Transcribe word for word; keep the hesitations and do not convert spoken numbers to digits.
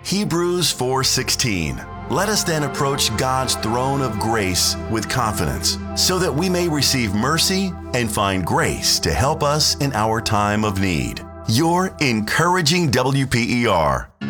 Hebrews four sixteen. Let us then approach God's throne of grace with confidence, so that we may receive mercy and find grace to help us in our time of need. Your encouraging W P E R.